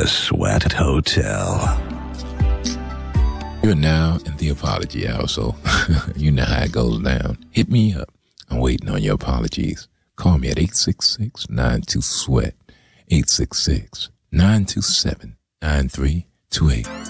The Sweat Hotel. You're now in the apology hour, so you know how it goes down. Hit me up. I'm waiting on your apologies. Call me at 866-92-SWEAT, 866-927-9328.